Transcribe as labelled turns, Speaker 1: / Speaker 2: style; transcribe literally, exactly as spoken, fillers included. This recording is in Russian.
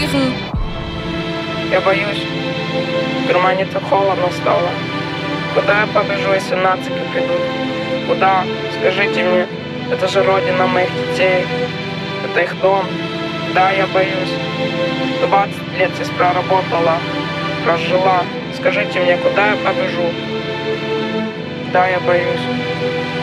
Speaker 1: Steven.
Speaker 2: Я боюсь. В кармане так холодно стало. Куда я побежу, если нацики придут? Куда? Скажите мне. Это же родина моих детей. Это их дом. Да, я боюсь. двадцать лет здесь проработала. Прожила. Скажите мне, куда я побежу? Да, я боюсь.